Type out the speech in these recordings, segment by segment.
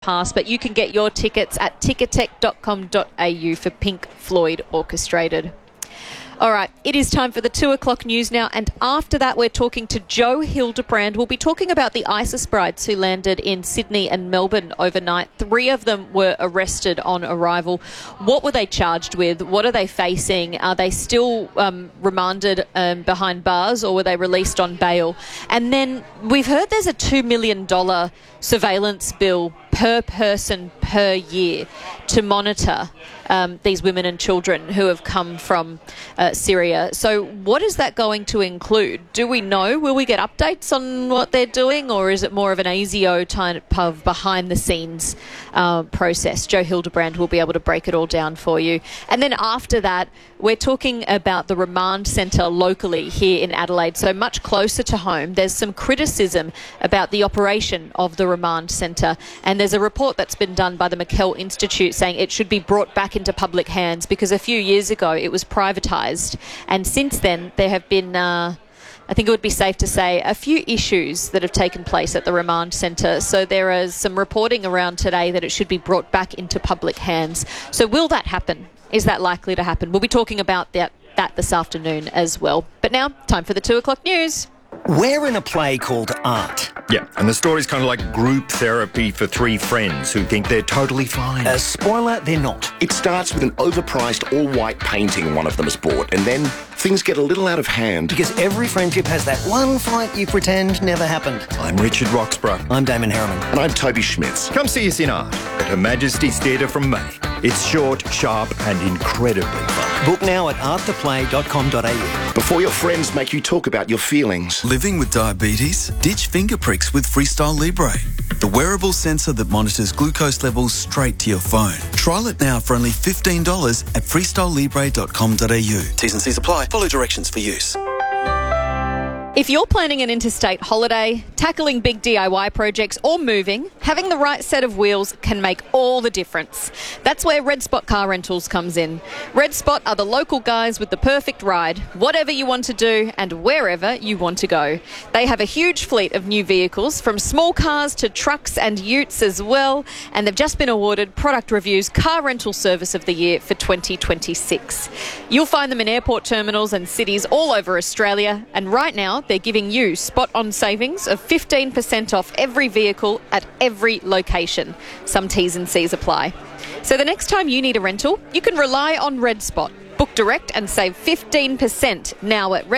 pass, but you can get your tickets at ticketek.com.au for Pink Floyd Orchestrated. All right, it is time for the 2 o'clock news now, and after that we're talking to Joe Hildebrand. We'll be talking about the ISIS brides who landed in Sydney and Melbourne overnight. 3 of them were arrested on arrival. What were they charged with? What are they facing? Are they still remanded behind bars, or were they released on bail? And then we've heard there's a $2 million surveillance bill per person per year to monitor these women and children who have come from Syria. So what is that going to include? Do we know? Will we get updates on what they're doing, or is it more of an ASIO type of behind-the-scenes process? Joe Hildebrand will be able to break it all down for you. And then after that, we're talking about the remand centre locally here in Adelaide, so much closer to home. There's some criticism about the operation of the remand centre, and there's a report that's been done by the McKell Institute saying it should be brought back into public hands because a few years ago it was privatised, and since then there have been I think it would be safe to say a few issues that have taken place at the remand centre. So there is some reporting around today that it should be brought back into public hands. So will that happen? Is that likely to happen? We'll be talking about that this afternoon as well. But now, time for the 2 o'clock news. We're in a play called Art. Yeah, and the story's kind of like group therapy for 3 friends who think they're totally fine. Spoiler, they're not. It starts with an overpriced all-white painting one of them has bought, and then things get a little out of hand. Because every friendship has that one fight you pretend never happened. I'm Richard Roxburgh. I'm Damon Harriman. And I'm Toby Schmitz. Come see us in Art at Her Majesty's Theatre from May. It's short, sharp and incredibly fun. Book now at arttheplay.com.au. Before your friends make you talk about your feelings. Living with diabetes? Ditch finger pricks with Freestyle Libre, the wearable sensor that monitors glucose levels straight to your phone. Trial it now for only $15 at freestylelibre.com.au. T's and C's apply. Follow directions for use. If you're planning an interstate holiday, tackling big DIY projects or moving, having the right set of wheels can make all the difference. That's where Red Spot Car Rentals comes in. Red Spot are the local guys with the perfect ride, whatever you want to do and wherever you want to go. They have a huge fleet of new vehicles, from small cars to trucks and utes as well, and they've just been awarded Product Review's Car Rental Service of the Year for 2026. You'll find them in airport terminals and cities all over Australia, and right now they're giving you spot-on savings of 15% off every vehicle at every location. Some T's and C's apply. So the next time you need a rental, you can rely on Red Spot. Book direct and save 15% now at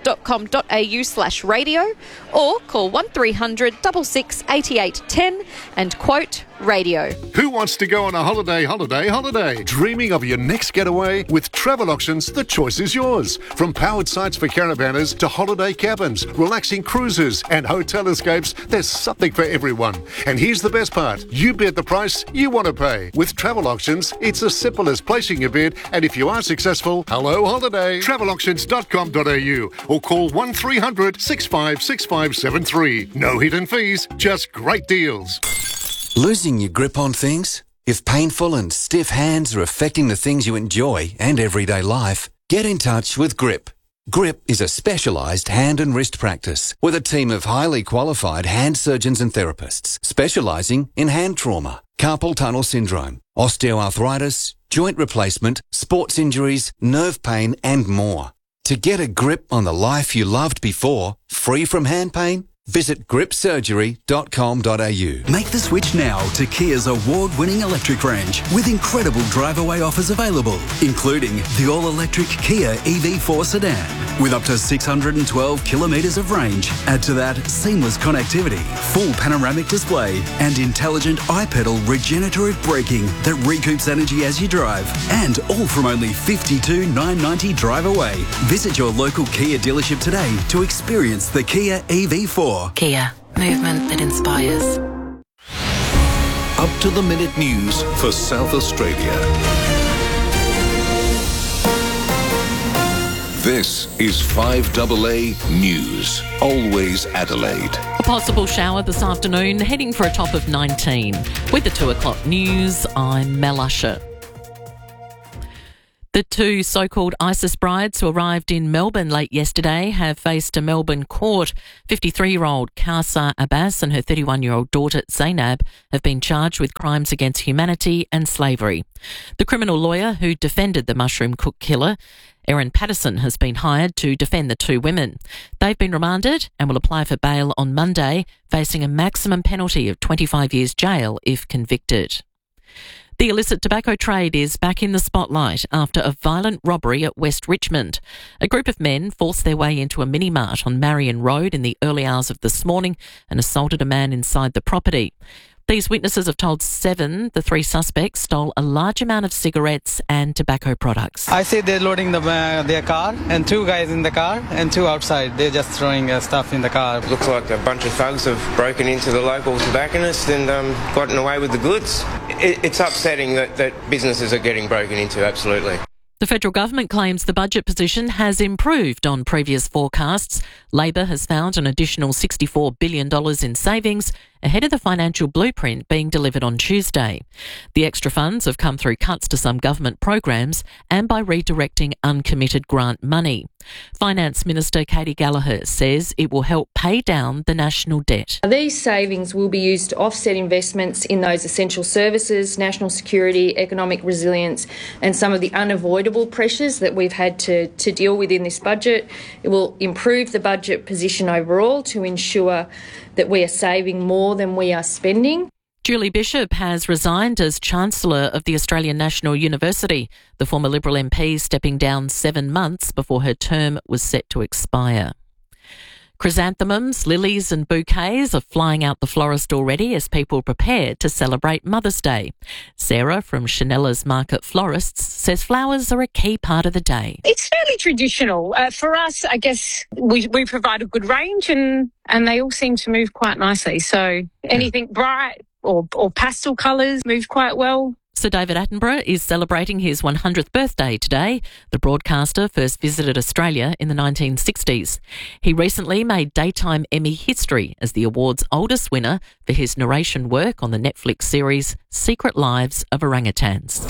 redspot.com.au/radio or call 1300 66 88 10 and quote radio. Who wants to go on a holiday? Dreaming of your next getaway? With Travel Auctions, the choice is yours. From powered sites for caravanners to holiday cabins, relaxing cruises and hotel escapes, there's something for everyone. And here's the best part. You bid the price you want to pay. With Travel Auctions, it's as simple as placing your bid, and if you are successful, hello holiday. Travelauctions.com.au or call 1300 65 6573. No hidden fees, just great deals. Losing your grip on things? If painful and stiff hands are affecting the things you enjoy and everyday life, get in touch with GRIP. GRIP is a specialised hand and wrist practice with a team of highly qualified hand surgeons and therapists specialising in hand trauma, carpal tunnel syndrome, osteoarthritis, joint replacement, sports injuries, nerve pain and more. To get a grip on the life you loved before, free from hand pain, visit gripsurgery.com.au. Make the switch now to Kia's award-winning electric range with incredible drive-away offers available, including the all-electric Kia EV4 sedan with up to 612 kilometres of range. Add to that seamless connectivity, full panoramic display and intelligent iPedal regenerative braking that recoups energy as you drive, and all from only $52,990 drive away. Visit your local Kia dealership today to experience the Kia EV4. Kia, movement that inspires. Up-to-the-minute news for South Australia. This is 5AA News. Always Adelaide. A possible shower this afternoon, heading for a top of 19. With the 2 o'clock news, I'm Mel Usher. The The two so-called ISIS brides who arrived in Melbourne late yesterday have faced a Melbourne court. 53-year-old Kausar Abbas and her 31-year-old daughter Zainab have been charged with crimes against humanity and slavery. The criminal lawyer who defended the mushroom cook killer, Erin Patterson, has been hired to defend the two women. They've been remanded and will apply for bail on Monday, facing a maximum penalty of 25 years jail if convicted. The illicit tobacco trade is back in the spotlight after a violent robbery at West Richmond. A group of men forced their way into a mini-mart on Marion Road in the early hours of this morning and assaulted a man inside the property. These witnesses have told Seven the three suspects stole a large amount of cigarettes and tobacco products. I see they're loading their car, and two guys in the car and two outside. They're just throwing stuff in the car. Looks like a bunch of thugs have broken into the local tobacconist and gotten away with the goods. It's upsetting that businesses are getting broken into, absolutely. The federal government claims the budget position has improved on previous forecasts. Labor has found an additional $64 billion in savings ahead of the financial blueprint being delivered on Tuesday. The extra funds have come through cuts to some government programs and by redirecting uncommitted grant money. Finance Minister Katie Gallagher says it will help pay down the national debt. These savings will be used to offset investments in those essential services, national security, economic resilience and some of the unavoidable pressures that we've had to deal with in this budget. It will improve the budget position overall to ensure that we are saving more than we are spending. Julie Bishop has resigned as Chancellor of the Australian National University, the former Liberal MP stepping down 7 months before her term was set to expire. Chrysanthemums, lilies and bouquets are flying out the florist already as people prepare to celebrate Mother's Day. Sarah from Chanella's Market Florists says flowers are a key part of the day. It's fairly traditional. For us, I guess we provide a good range and they all seem to move quite nicely. So anything bright or pastel colours move quite well. Sir David Attenborough is celebrating his 100th birthday today. The broadcaster first visited Australia in the 1960s. He recently made Daytime Emmy history as the award's oldest winner for his narration work on the Netflix series Secret Lives of Orangutans.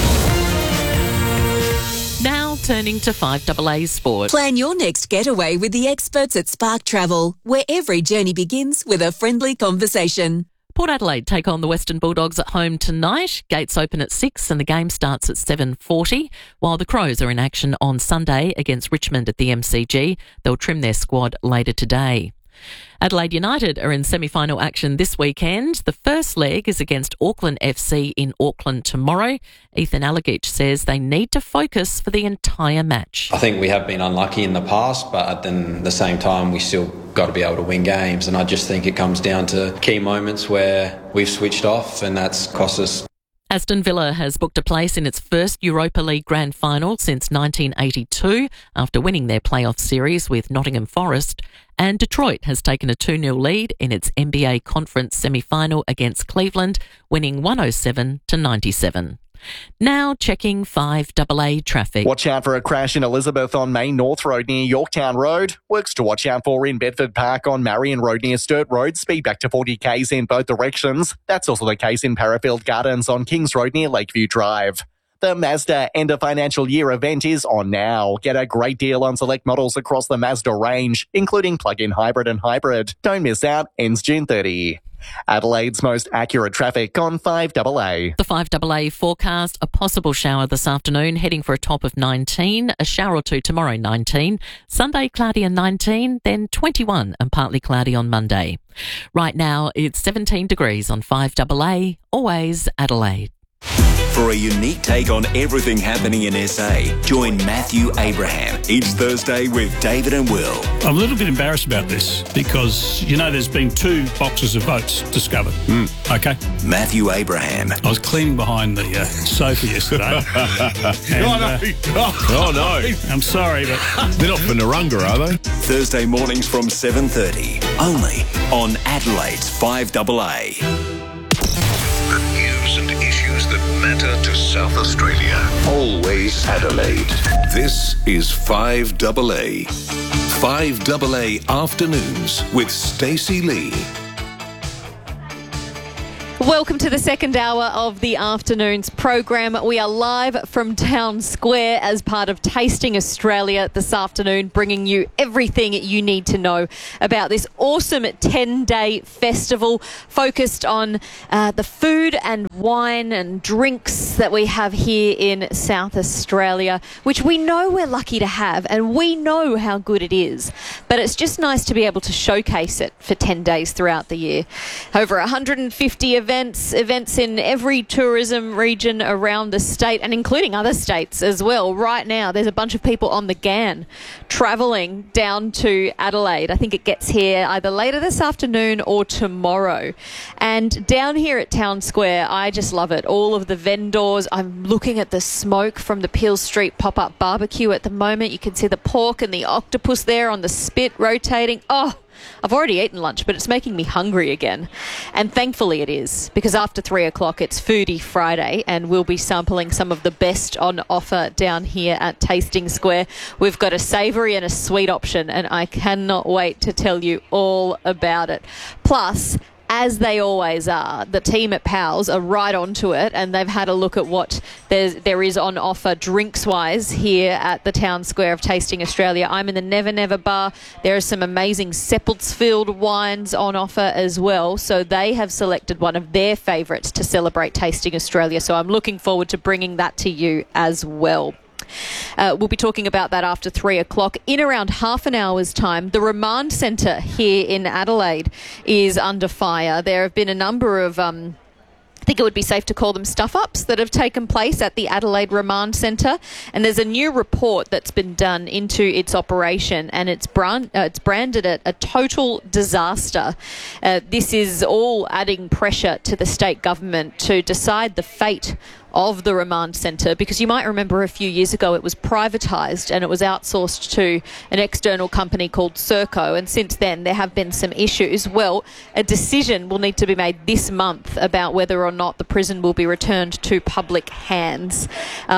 Now turning to 5AA Sport. Plan your next getaway with the experts at Spark Travel, where every journey begins with a friendly conversation. Port Adelaide take on the Western Bulldogs at home tonight. Gates open at 6 and the game starts at 7:40, while the Crows are in action on Sunday against Richmond at the MCG. They'll trim their squad later today. Adelaide United are in semi-final action this weekend. The first leg is against Auckland FC in Auckland tomorrow. Ethan Alagich says they need to focus for the entire match. I think we have been unlucky in the past, but at the same time we still got to be able to win games, and I just think it comes down to key moments where we've switched off and that's cost us. Aston Villa has booked a place in its first Europa League Grand Final since 1982 after winning their playoff series with Nottingham Forest, and Detroit has taken a 2-0 lead in its NBA Conference semi-final against Cleveland, winning 107-97. Now checking 5AA traffic. Watch out for a crash in Elizabeth on Main North Road near Yorktown Road. Works to watch out for in Bedford Park on Marion Road near Sturt Road. Speed back to 40 k's in both directions. That's also the case in Parafield Gardens on Kings Road near Lakeview Drive. The Mazda End of Financial Year event is on now. Get a great deal on select models across the Mazda range, including plug-in hybrid and hybrid. Don't miss out. Ends June 30. Adelaide's most accurate traffic on 5AA. The 5AA forecast, a possible shower this afternoon, heading for a top of 19, a shower or two tomorrow, 19, Sunday cloudy and 19, then 21 and partly cloudy on Monday. Right now it's 17 degrees on 5AA, always Adelaide. For a unique take on everything happening in SA, join Matthew Abraham each Thursday with David and Will. I'm a little bit embarrassed about this because, there's been 2 boxes of votes discovered. Okay? Matthew Abraham. I was cleaning behind the sofa yesterday. Oh, no. I'm sorry, but... They're not for Narunga, are they? Thursday mornings from 7:30, only on Adelaide's 5AA. The news and issues that matter to South Australia. Always Adelaide. This is 5AA. 5AA Afternoons with Stacey Lee. Welcome to the second hour of the afternoon's program. We are live from Town Square as part of Tasting Australia this afternoon, bringing you everything you need to know about this awesome 10-day festival focused on the food and wine and drinks that we have here in South Australia, which we know we're lucky to have and we know how good it is. But it's just nice to be able to showcase it for 10 days throughout the year. Over 150 events in every tourism region around the state and including other states as well. Right now, there's a bunch of people on the GAN travelling down to Adelaide. I think it gets here either later this afternoon or tomorrow. And down here at Town Square, I just love it. All of the vendors. I'm looking at the smoke from the Peel Street pop-up barbecue at the moment. You can see the pork and the octopus there on the spit rotating. Oh, I've already eaten lunch, but it's making me hungry again. And thankfully it is, because after 3 o'clock it's Foodie Friday and we'll be sampling some of the best on offer down here at Tasting Square. We've got a savoury and a sweet option and I cannot wait to tell you all about it. Plus, as they always are, the team at Powell's are right onto it and they've had a look at what there is on offer drinks-wise here at the Town Square of Tasting Australia. I'm in the Never Never bar. There are some amazing Seppeltsfield wines on offer as well. So they have selected one of their favourites to celebrate Tasting Australia. So I'm looking forward to bringing that to you as well. We'll be talking about that after 3 o'clock. In around half an hour's time, the Remand Centre here in Adelaide is under fire. There have been a number of I think it would be safe to call them stuff-ups that have taken place at the Adelaide Remand Centre. And there's a new report that's been done into its operation and it's branded it a total disaster. This is all adding pressure to the state government to decide the fate of the Remand Centre, because you might remember a few years ago it was privatised and it was outsourced to an external company called Serco, and since then there have been some issues. Well, a decision will need to be made this month about whether or not the prison will be returned to public hands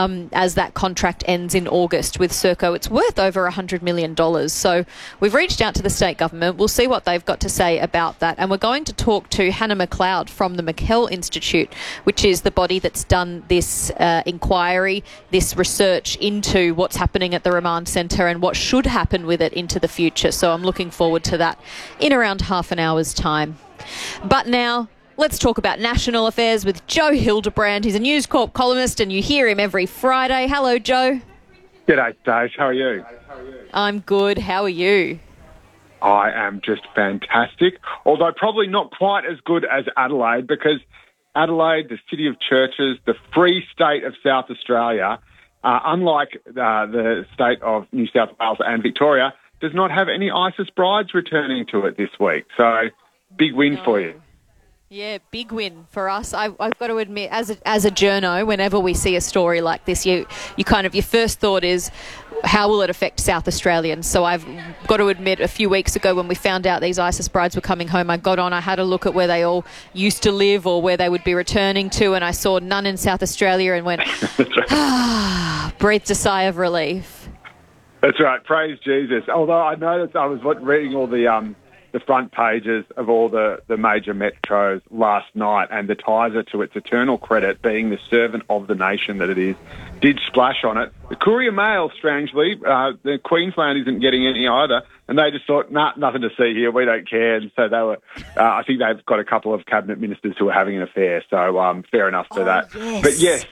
as that contract ends in August with Serco. It's worth over $100 million. So we've reached out to the state government. We'll see what they've got to say about that, and we're going to talk to Hannah McLeod from the McKell Institute, which is the body that's done this inquiry, this research into what's happening at the Remand Centre and what should happen with it into the future. So I'm looking forward to that in around half an hour's time. But now, let's talk about national affairs with Joe Hildebrand. He's a News Corp columnist and you hear him every Friday. Hello, Joe. G'day, Dave. How are you? I'm good. How are you? I am just fantastic, although probably not quite as good as Adelaide, because Adelaide, the city of churches, the free state of South Australia, unlike the state of New South Wales and Victoria, does not have any ISIS brides returning to it this week. So, big win for you. Yeah, big win for us. I've got to admit, as a journo, whenever we see a story like this, you kind of, your first thought is, how will it affect South Australians? So I've got to admit, a few weeks ago when we found out these ISIS brides were coming home, I had a look at where they all used to live or where they would be returning to, and I saw none in South Australia and went, breathed a sigh of relief. That's right. Praise Jesus. Although I know that I was reading all the front pages of all the major metros last night, and the Tiser, to its eternal credit, being the servant of the nation that it is, did splash on it. The Courier Mail, strangely, the Queensland isn't getting any either, and they just thought, nothing to see here, we don't care. And so they were, I think they've got a couple of cabinet ministers who are having an affair, so fair enough for that. Yes. But yes,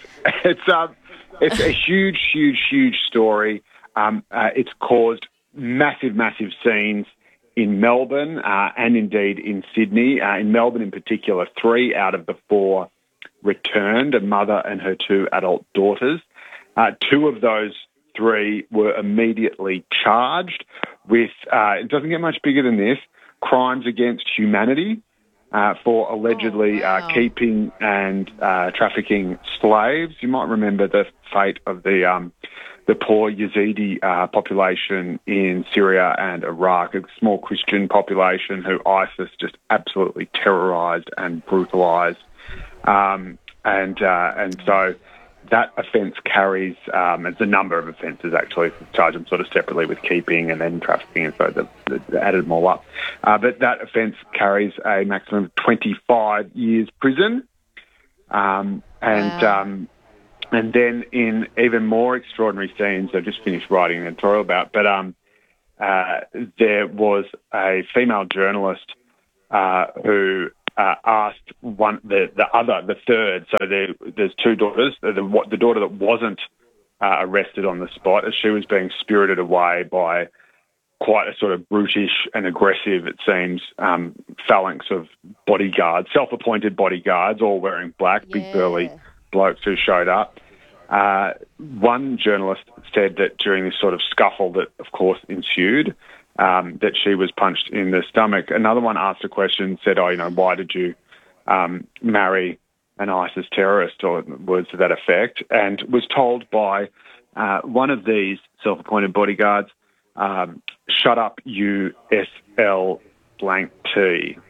it's a huge, huge, huge story. It's caused massive, massive scenes in Melbourne and indeed in Sydney. In Melbourne in particular, 3 out of the 4 returned, a mother and her 2 adult daughters. 2 of those 3 were immediately charged with, it doesn't get much bigger than this, crimes against humanity for allegedly keeping and trafficking slaves. You might remember the fate of the poor Yazidi population in Syria and Iraq, a small Christian population who ISIS just absolutely terrorised and brutalised. And so that offence carries, it's a number of offences actually, charge them sort of separately with keeping and then trafficking, and so they added them all up. But that offence carries a maximum of 25 years prison. And then in even more extraordinary scenes, I just finished writing an editorial about, but there was a female journalist who asked the third. So there's two daughters. The daughter that wasn't arrested on the spot, as she was being spirited away by quite a sort of brutish and aggressive, it seems, phalanx of bodyguards, self-appointed bodyguards, all wearing black, big burly blokes who showed up. One journalist said that during this sort of scuffle that, of course, ensued, that she was punched in the stomach. Another one asked a question, said, why did you marry an ISIS terrorist, or words to that effect, and was told by one of these self-appointed bodyguards, shut up, you SL blank T.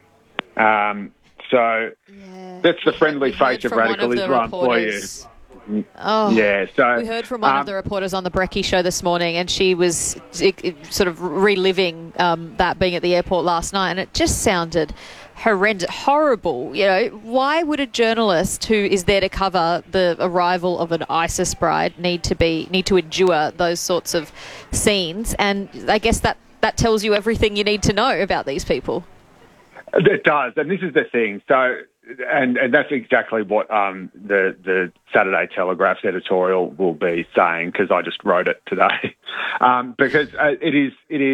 So that's the friendly face of radical Islam for you. Oh, yeah. So we heard from one of the reporters on the Brekkie show this morning, and she was sort of reliving that being at the airport last night, and it just sounded horrendous, horrible. Why would a journalist who is there to cover the arrival of an ISIS bride need to endure those sorts of scenes? And I guess that tells you everything you need to know about these people. It does, and this is the thing. So. And that's exactly what the Saturday Telegraph's editorial will be saying, because I just wrote it today. Because it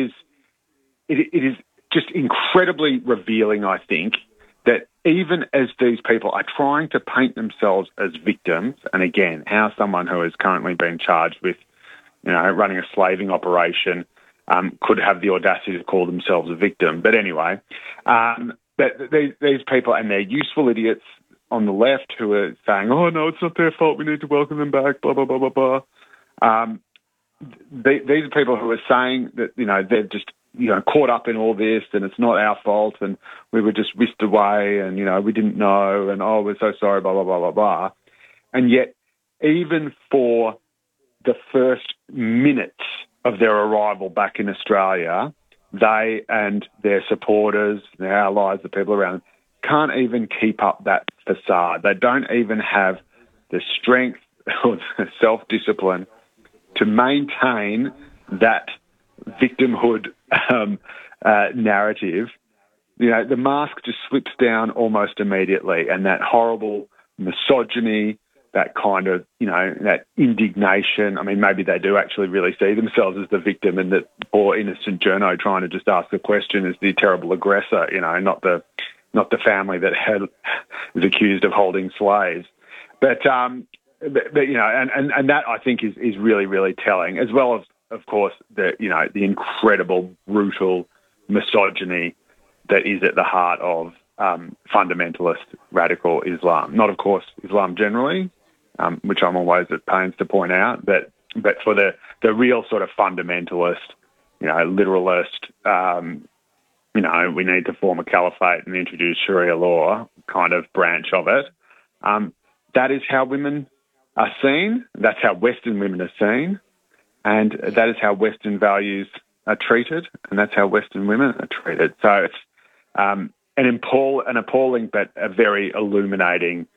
is just incredibly revealing, I think, that even as these people are trying to paint themselves as victims, and again, how someone who has currently been charged with, running a slaving operation could have the audacity to call themselves a victim. But anyway. But these people, and they're useful idiots on the left who are saying, oh, no, it's not their fault, we need to welcome them back, blah, blah, blah, blah, blah. These are people who are saying that, they're just, caught up in all this and it's not our fault and we were just whisked away and, we didn't know and, oh, we're so sorry, blah, blah, blah, blah, blah. And yet, even for the first minutes of their arrival back in Australia, they and their supporters, their allies, the people around them, can't even keep up that facade. They don't even have the strength or the self-discipline to maintain that victimhood narrative. The mask just slips down almost immediately, and that horrible misogyny, that kind of, that indignation. I mean, maybe they do actually really see themselves as the victim, and that poor innocent journo trying to just ask a question is the terrible aggressor, not the family that is accused of holding slaves. But and that I think is really, really telling, as well as, of course, the incredible, brutal misogyny that is at the heart of fundamentalist radical Islam. Not, of course, Islam generally, which I'm always at pains to point out, but for the real sort of fundamentalist, literalist, we need to form a caliphate and introduce Sharia law kind of branch of it. That is how women are seen. That's how Western women are seen. And that is how Western values are treated. And that's how Western women are treated. So it's an appalling but a very illuminating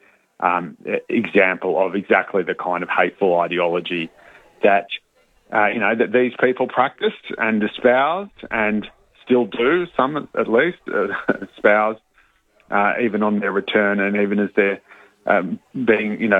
example of exactly the kind of hateful ideology that, that these people practiced and espoused and still do, some at least, espouse even on their return and even as they're being,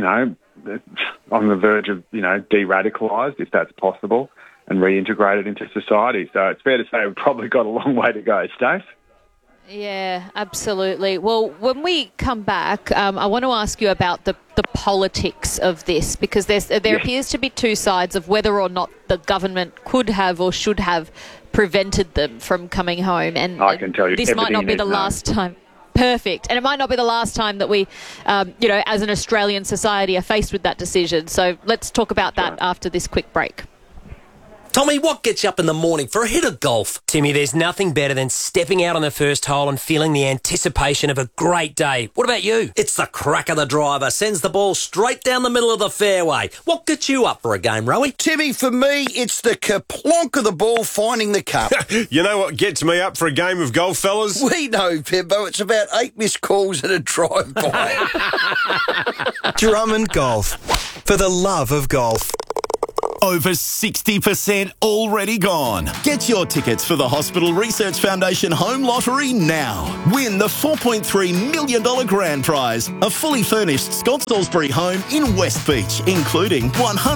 on the verge of, de-radicalised, if that's possible, and reintegrated into society. So it's fair to say we've probably got a long way to go, Stacey. Yeah, absolutely. Well, when we come back, I want to ask you about the politics of this, because there appears to be two sides of whether or not the government could have or should have prevented them from coming home. And I can tell you this might not be the last time. Perfect. And it might not be the last time that we, as an Australian society are faced with that decision. So let's talk about that after this quick break. Tommy, what gets you up in the morning for a hit of golf? Timmy, there's nothing better than stepping out on the first hole and feeling the anticipation of a great day. What about you? It's the crack of the driver, sends the ball straight down the middle of the fairway. What gets you up for a game, Rowie? Timmy, for me, it's the kerplonk of the ball finding the cup. You know what gets me up for a game of golf, fellas? We know, Pimbo. It's about 8 missed calls and a drive-by. Drummond Golf. For the love of golf. Over 60% already gone. Get your tickets for the Hospital Research Foundation Home Lottery now. Win the $4.3 million grand prize, a fully furnished Scott Salisbury home in West Beach, including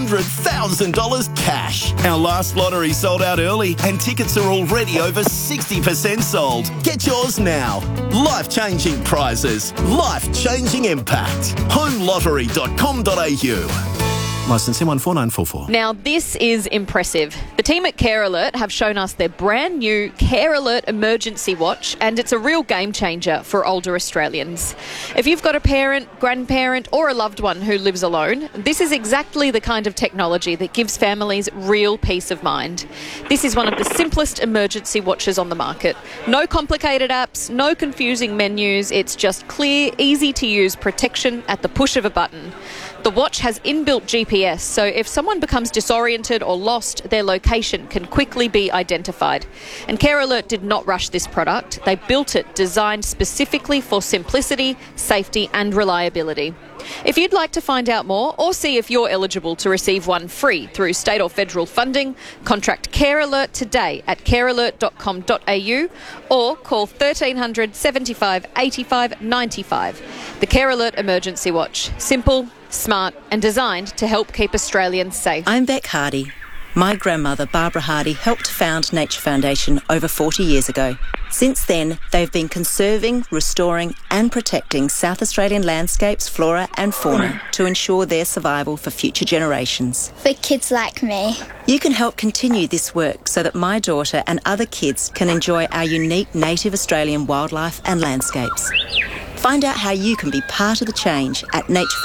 $100,000 cash. Our last lottery sold out early and tickets are already over 60% sold. Get yours now. Life-changing prizes, life-changing impact. homelottery.com.au. Licence M149444. Now, this is impressive. The team at Care Alert have shown us their brand new Care Alert Emergency Watch, and it's a real game changer for older Australians. If you've got a parent, grandparent, or a loved one who lives alone, this is exactly the kind of technology that gives families real peace of mind. This is one of the simplest emergency watches on the market. No complicated apps, no confusing menus. It's just clear, easy-to-use protection at the push of a button. The watch has inbuilt GPS, so if someone becomes disoriented or lost, their location can quickly be identified. And Care Alert did not rush this product. They built it designed specifically for simplicity, safety and reliability. If you'd like to find out more or see if you're eligible to receive one free through state or federal funding, contact Care Alert today at carealert.com.au or call 1300 75 85 95. The Care Alert Emergency Watch. Simple, smart and designed to help keep Australians safe. I'm Beck Hardy. My grandmother, Barbara Hardy, helped found Nature Foundation over 40 years ago. Since then, they've been conserving, restoring and protecting South Australian landscapes, flora and fauna to ensure their survival for future generations. For kids like me. You can help continue this work so that my daughter and other kids can enjoy our unique native Australian wildlife and landscapes. Find out how you can be part of the change at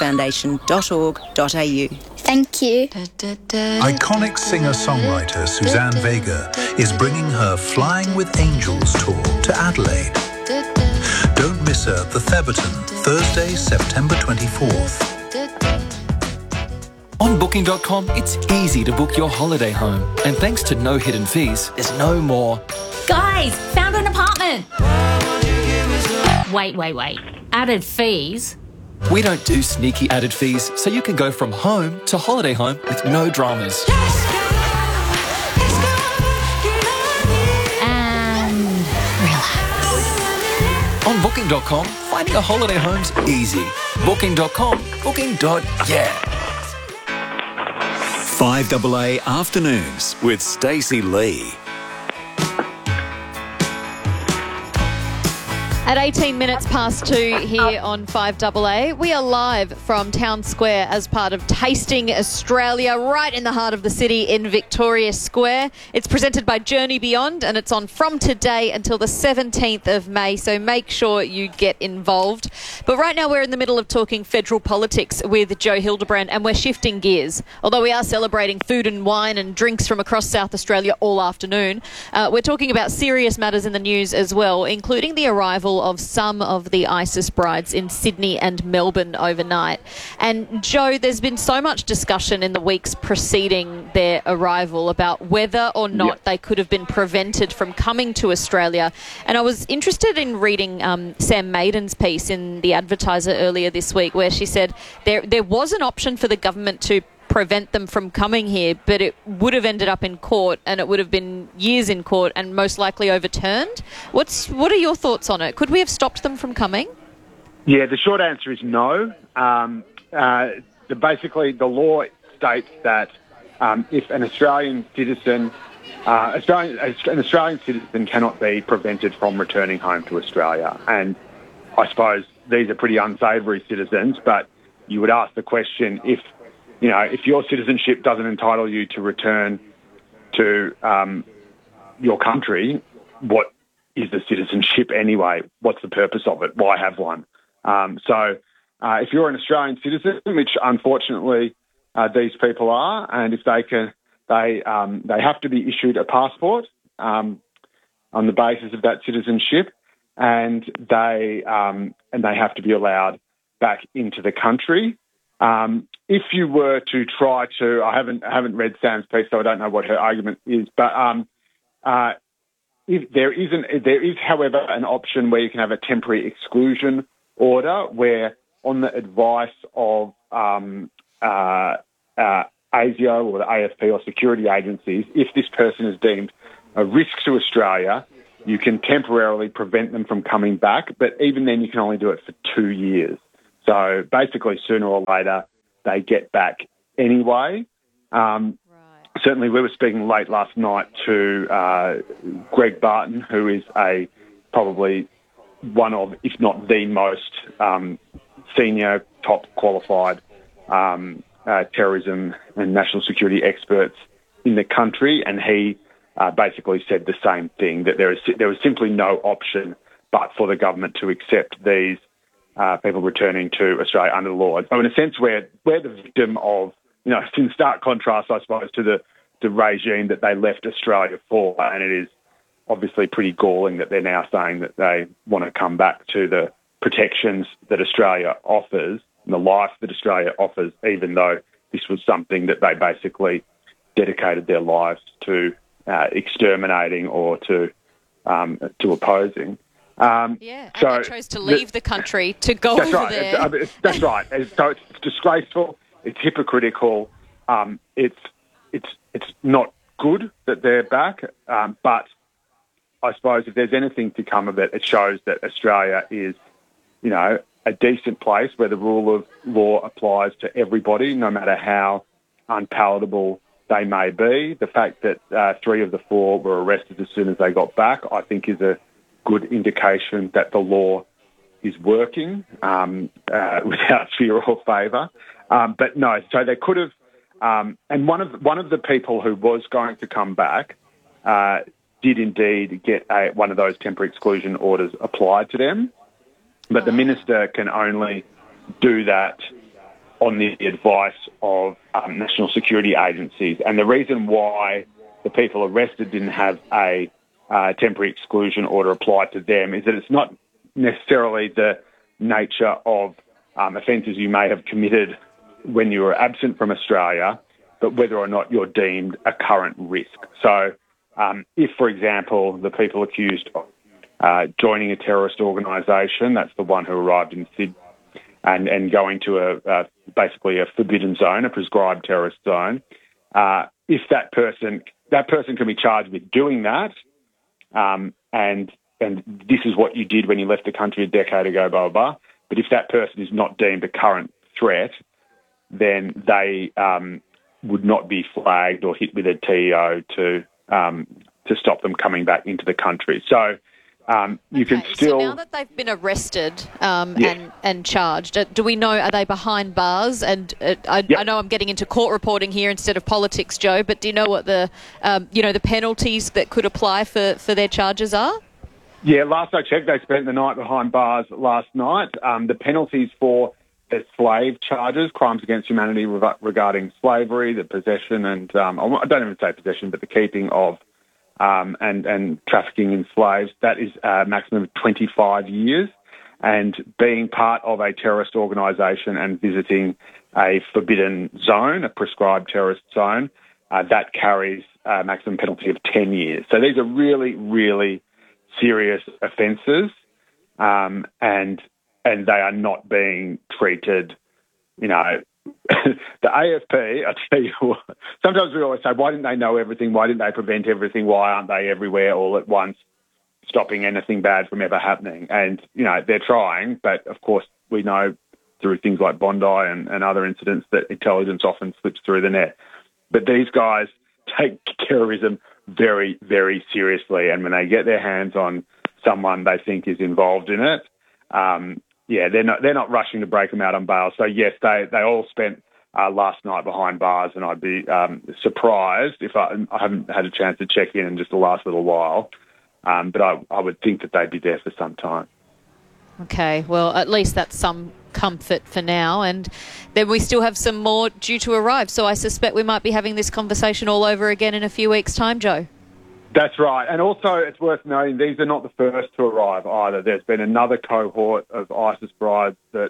naturefoundation.org.au. Thank you. Iconic singer-songwriter Suzanne Vega is bringing her Flying with Angels tour to Adelaide. Don't miss her at the Theberton, Thursday, September 24th. On Booking.com, it's easy to book your holiday home. And thanks to no hidden fees, there's no more. Guys, found an apartment. Wait. Added fees? We don't do sneaky added fees, so you can go from home to holiday home with no dramas. And relax. On Booking.com, finding a holiday home's easy. Booking.com, booking.yeah. 5AA Afternoons with Stacey Lee. At 18 minutes past 2 here on 5AA, we are live from Town Square as part of Tasting Australia, right in the heart of the city in Victoria Square. It's presented by Journey Beyond and it's on from today until the 17th of May, so make sure you get involved. But right now we're in the middle of talking federal politics with Joe Hildebrand and we're shifting gears. Although we are celebrating food and wine and drinks from across South Australia all afternoon, we're talking about serious matters in the news as well, including the arrival of some of the ISIS brides in Sydney and Melbourne overnight. And Joe, there's been so much discussion in the weeks preceding their arrival about whether or not they could have been prevented from coming to Australia. And I was interested in reading Sam Maiden's piece in The Advertiser earlier this week, where she said there was an option for the government to prevent them from coming here, but it would have ended up in court and it would have been years in court and most likely overturned. What are your thoughts on it? Could we have stopped them from coming? Yeah, the short answer is no. Basically, the law states that if an Australian citizen, an Australian citizen cannot be prevented from returning home to Australia. And I suppose these are pretty unsavoury citizens, but you would ask the question, if your citizenship doesn't entitle you to return to your country, what is the citizenship anyway? What's the purpose of it? Why have one? So if you're an Australian citizen, which unfortunately these people are, and if they they have to be issued a passport on the basis of that citizenship, and they have to be allowed back into the country. If you were to try to, I haven't read Sam's piece, so I don't know what her argument is, but if there is, however, an option where you can have a temporary exclusion order, where on the advice of ASIO or the AFP or security agencies, if this person is deemed a risk to Australia, you can temporarily prevent them from coming back, but even then you can only do it for 2 years. So basically, sooner or later, they get back anyway. Certainly, we were speaking late last night to Greg Barton, who is probably one of, if not the most senior, top qualified terrorism and national security experts in the country, and he basically said the same thing, that there was simply no option but for the government to accept these people returning to Australia under the law. So in a sense, we're the victim of, it's in stark contrast, I suppose, to the regime that they left Australia for, and it is obviously pretty galling that they're now saying that they want to come back to the protections that Australia offers and the life that Australia offers, even though this was something that they basically dedicated their lives to exterminating or to opposing. And they chose to leave the country to go over there. That's right. So it's disgraceful. It's hypocritical. It's not good that they're back. But I suppose if there's anything to come of it, it shows that Australia is, a decent place where the rule of law applies to everybody, no matter how unpalatable they may be. The fact that 3 of the 4 were arrested as soon as they got back, I think, is a good indication that the law is working without fear or favour. But no, so they could have, and one of the people who was going to come back did indeed get one of those temporary exclusion orders applied to them, but the minister can only do that on the advice of national security agencies. And the reason why the people arrested didn't have a temporary exclusion order applied to them is that it's not necessarily the nature of offences you may have committed when you were absent from Australia, but whether or not you're deemed a current risk. So if, for example, the people accused of joining a terrorist organisation, that's the one who arrived in Sydney, and going to basically a forbidden zone, a prescribed terrorist zone, if that person can be charged with doing that, and this is what you did when you left the country a decade ago, blah, blah, blah. But if that person is not deemed a current threat, then they would not be flagged or hit with a TEO to stop them coming back into the country. So you can still... So now that they've been arrested and charged, do we know, are they behind bars? And I know I'm getting into court reporting here instead of politics, Joe, but do you know what the penalties that could apply for their charges are? Yeah, last I checked, they spent the night behind bars last night. The penalties for the slave charges, crimes against humanity regarding slavery, the possession and, I don't even say possession, but the keeping of and trafficking in slaves, that is a maximum of 25 years. And being part of a terrorist organisation and visiting a forbidden zone, a prescribed terrorist zone, that carries a maximum penalty of 10 years. So these are really, really serious offences, and they are not being treated, the AFP, I tell you what, sometimes we always say, why didn't they know everything? Why didn't they prevent everything? Why aren't they everywhere all at once, stopping anything bad from ever happening? And, they're trying, but of course we know through things like Bondi and other incidents that intelligence often slips through the net. But these guys take terrorism very, very seriously, and when they get their hands on someone they think is involved in it, they're not rushing to break them out on bail. So yes, they all spent last night behind bars, and I'd be surprised if I haven't had a chance to check in just the last little while. But I would think that they'd be there for some time. Okay, well, at least that's some comfort for now, and then we still have some more due to arrive. So I suspect we might be having this conversation all over again in a few weeks' time, Joe. That's right. And also, it's worth noting, these are not the first to arrive either. There's been another cohort of ISIS brides that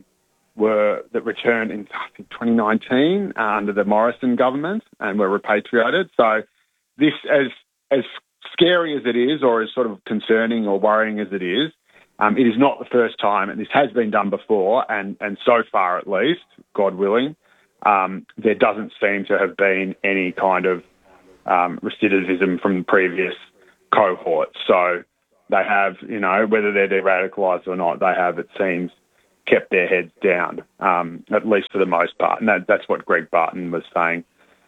returned in, I think, 2019 under the Morrison government and were repatriated. So this, as scary as it is, or as sort of concerning or worrying as it is not the first time, and this has been done before, and so far at least, God willing, there doesn't seem to have been any kind of recidivism from the previous cohorts. So they have, whether they're de-radicalised or not, they have, it seems, kept their heads down, at least for the most part. And that's what Greg Barton was saying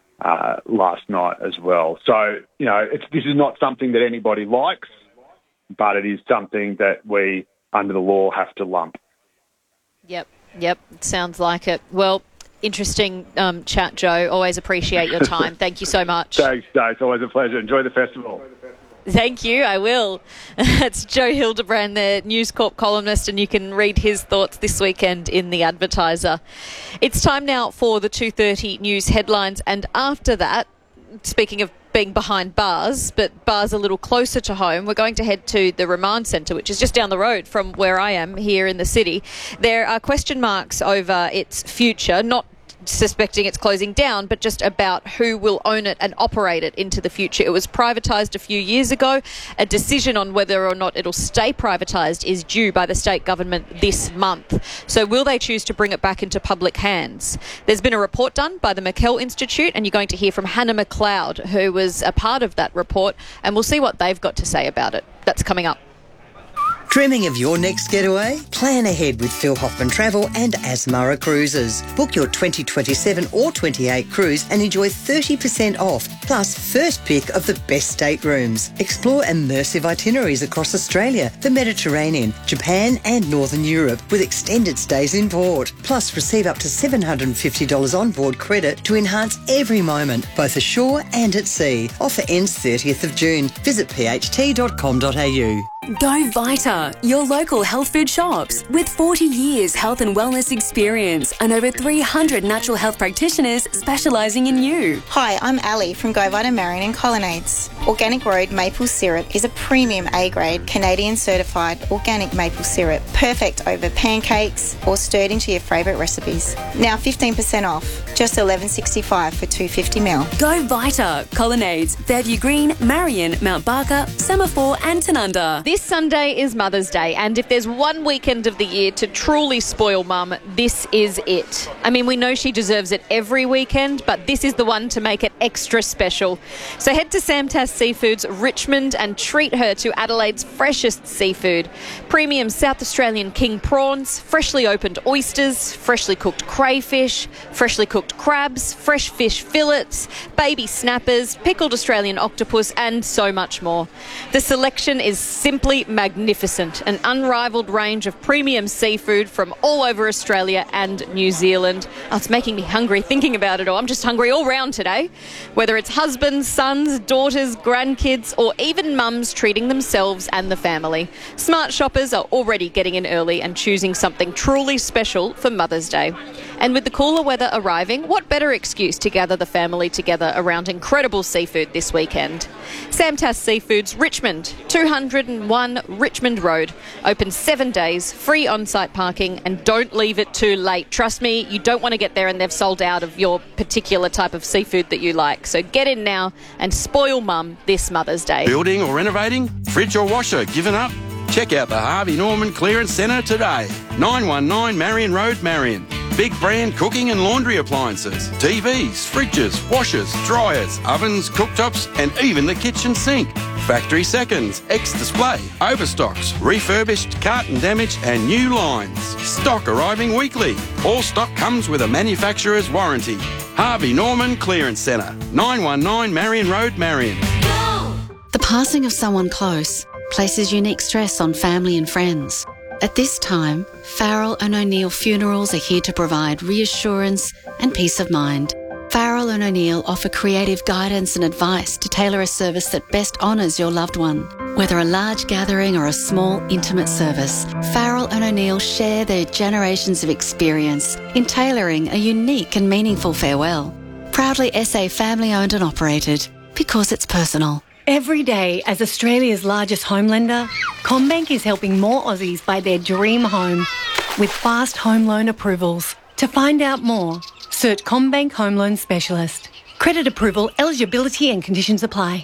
last night as well. So, this is not something that anybody likes, but it is something that we, under the law, have to lump. Yep, sounds like it. Well, interesting chat, Joe. Always appreciate your time. Thank you so much. Thanks, Dave. It's always a pleasure. Enjoy the festival. Thank you, I will. It's Joe Hildebrand, the News Corp columnist, and you can read his thoughts this weekend in The Advertiser. It's time now for the 2:30 news headlines, and after that, speaking of being behind bars, but bars a little closer to home, we're going to head to the Remand Centre, which is just down the road from where I am here in the city. There are question marks over its future, not suspecting it's closing down, but just about who will own it and operate it into the future. It was privatised a few years ago. A decision on whether or not it'll stay privatised is due by the state government this month. So will they choose to bring it back into public hands? There's been a report done by the McKell Institute, and you're going to hear from Hannah McLeod, who was a part of that report, and we'll see what they've got to say about it. That's coming up. Dreaming of your next getaway? Plan ahead with Phil Hoffman Travel and Asmara Cruises. Book your 2027 or 28 cruise and enjoy 30% off, plus first pick of the best staterooms. Explore immersive itineraries across Australia, the Mediterranean, Japan and Northern Europe with extended stays in port. Plus receive up to $750 onboard credit to enhance every moment, both ashore and at sea. Offer ends 30th of June. Visit pht.com.au. Go Vita, your local health food shops. With 40 years health and wellness experience and over 300 natural health practitioners specialising in you. Hi, I'm Ali from Go Vita Marion and Colonnades. Organic Road maple syrup is a premium A-grade Canadian certified organic maple syrup, perfect over pancakes or stirred into your favourite recipes. Now 15% off, just $11.65 for 250ml. Go Vita, Colonnades, Fairview Green, Marion, Mount Barker, Semaphore and Tanunda. This Sunday is Mother's Day, and if there's one weekend of the year to truly spoil Mum, this is it. I mean, we know she deserves it every weekend, but this is the one to make it extra special. So head to Samtas Seafoods Richmond and treat her to Adelaide's freshest seafood. Premium South Australian king prawns, freshly opened oysters, freshly cooked crayfish, freshly cooked crabs, fresh fish fillets, baby snappers, pickled Australian octopus, and so much more. The selection is simply magnificent. An unrivaled range of premium seafood from all over Australia and New Zealand. Oh, it's making me hungry thinking about it all. I'm just hungry all round today. Whether it's husbands, sons, daughters, grandkids, or even mums treating themselves and the family, smart shoppers are already getting in early and choosing something truly special for Mother's Day. And with the cooler weather arriving, what better excuse to gather the family together around incredible seafood this weekend? Samtas Seafoods Richmond, 201 Richmond Road. Open 7 days, free on-site parking, and don't leave it too late. Trust me, you don't want to get there and they've sold out of your particular type of seafood that you like. So get in now and spoil Mum this Mother's Day. Building or renovating? Fridge or washer given up? Check out the Harvey Norman Clearance Centre today. 919 Marion Road, Marion. Big brand cooking and laundry appliances, TVs, fridges, washers, dryers, ovens, cooktops, and even the kitchen sink. Factory seconds, ex-display, overstocks, refurbished, carton damage, and new lines. Stock arriving weekly. All stock comes with a manufacturer's warranty. Harvey Norman Clearance Centre, 919 Marion Road, Marion. The passing of someone close places unique stress on family and friends. At this time, Farrell & O'Neill Funerals are here to provide reassurance and peace of mind. Farrell & O'Neill offer creative guidance and advice to tailor a service that best honours your loved one. Whether a large gathering or a small, intimate service, Farrell and O'Neill share their generations of experience in tailoring a unique and meaningful farewell. Proudly SA family-owned and operated, because it's personal. Every day, as Australia's largest home lender, CommBank is helping more Aussies buy their dream home with fast home loan approvals. To find out more, search CommBank Home Loan Specialist. Credit approval, eligibility and conditions apply.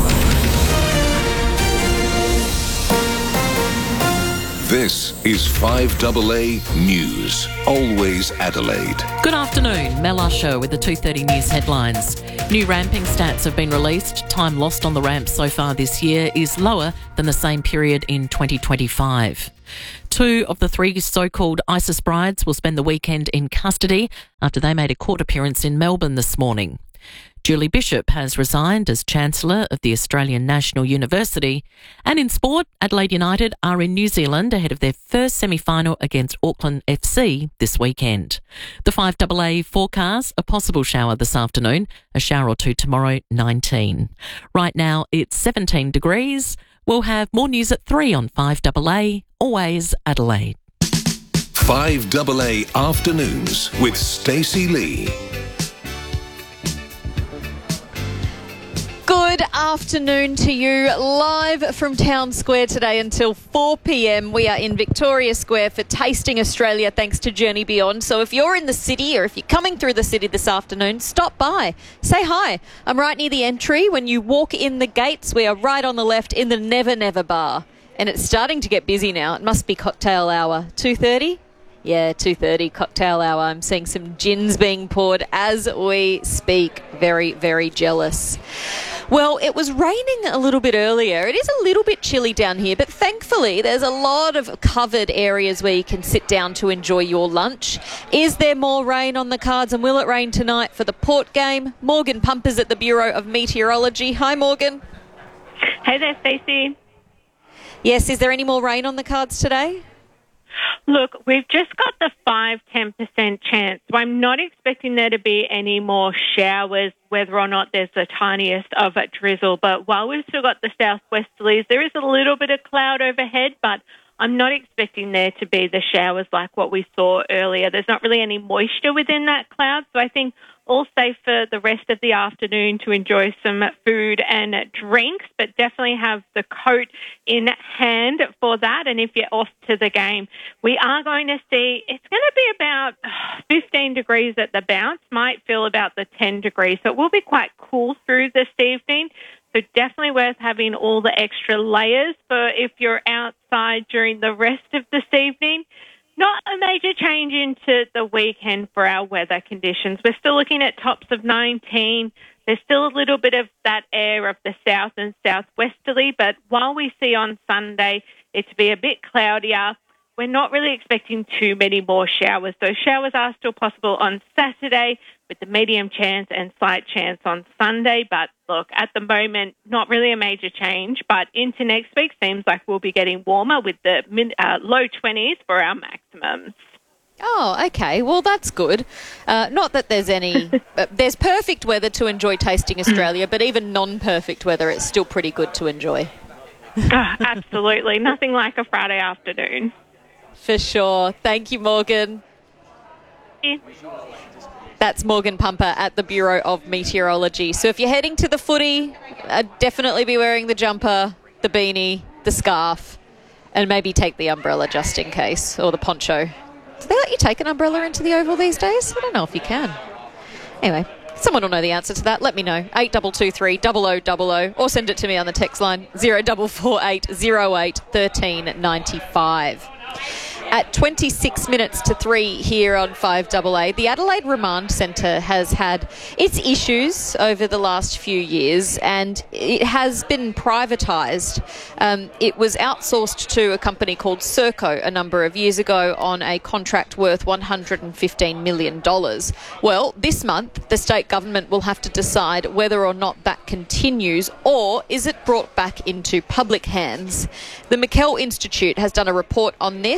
This is 5AA News. Always Adelaide. Good afternoon. Mel Usher with the 2:30 News headlines. New ramping stats have been released. Time lost on the ramps so far this year is lower than the same period in 2025. 2 of the 3 so-called ISIS brides will spend the weekend in custody after they made a court appearance in Melbourne this morning. Julie Bishop has resigned as Chancellor of the Australian National University. And in sport, Adelaide United are in New Zealand ahead of their first semi-final against Auckland FC this weekend. The 5AA forecast, a possible shower this afternoon, a shower or two tomorrow, 19. Right now it's 17 degrees. We'll have more news at 3 on 5AA, always Adelaide. 5AA Afternoons with Stacey Lee. Good afternoon to you. Live from Town Square today until 4 p.m. We are in Victoria Square for Tasting Australia thanks to Journey Beyond. So if you're in the city or if you're coming through the city this afternoon, stop by. Say hi. I'm right near the entry. When you walk in the gates, we are right on the left in the Never Never Bar. And it's starting to get busy now. It must be cocktail hour. 2:30? Yeah, 2:30 cocktail hour. I'm seeing some gins being poured as we speak. Very, very jealous. Well, it was raining a little bit earlier. It is a little bit chilly down here, but thankfully there's a lot of covered areas where you can sit down to enjoy your lunch. Is there more rain on the cards, and will it rain tonight for the Port game? Morgan Pumpers at the Bureau of Meteorology. Hi, Morgan. Hey there, Stacey. Yes, is there any more rain on the cards today? Look, we've just got the 5-10% chance, so I'm not expecting there to be any more showers, whether or not there's the tiniest of a drizzle. But while we've still got the southwesterlies, there is a little bit of cloud overhead, but I'm not expecting there to be the showers like what we saw earlier. There's not really any moisture within that cloud, so I think all safe for the rest of the afternoon to enjoy some food and drinks, but definitely have the coat in hand for that. And if you're off to the game, we are going to see it's going to be about 15 degrees at the bounce, might feel about the 10 degrees. So it will be quite cool through this evening. So definitely worth having all the extra layers for if you're outside during the rest of this evening. Not a major change into the weekend for our weather conditions. We're still looking at tops of 19. There's still a little bit of that air of the south and southwesterly, but while we see on Sunday it to be a bit cloudier, we're not really expecting too many more showers. Those showers are still possible on Saturday with the medium chance and slight chance on Sunday. But look, at the moment, not really a major change. But into next week, seems like we'll be getting warmer with the low 20s for our maximums. Oh, okay. Well, that's good. Not that there's any... there's perfect weather to enjoy Tasting Australia, but even non-perfect weather, it's still pretty good to enjoy. Absolutely. Nothing like a Friday afternoon. For sure. Thank you, Morgan. Yeah. That's Morgan Pumper at the Bureau of Meteorology. So if you're heading to the footy, definitely be wearing the jumper, the beanie, the scarf, and maybe take the umbrella just in case, or the poncho. Do they let you take an umbrella into the Oval these days? I don't know if you can. Anyway, someone will know the answer to that. Let me know. 8223 0000, or send it to me on the text line 0448 08 1395. At 26 minutes to 3 here on 5AA, the Adelaide Remand Centre has had its issues over the last few years, and it has been privatised. It was outsourced to a company called Serco a number of years ago on a contract worth $115 million. Well, this month, the state government will have to decide whether or not that continues, or is it brought back into public hands. The McKell Institute has done a report on this, and